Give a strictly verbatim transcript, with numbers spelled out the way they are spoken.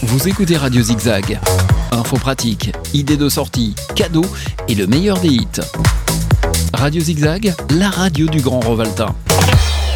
Vous écoutez Radio Zigzag. Infos pratiques, idées de sortie, cadeaux et le meilleur des hits. Radio Zigzag, la radio du Grand Rovaltain.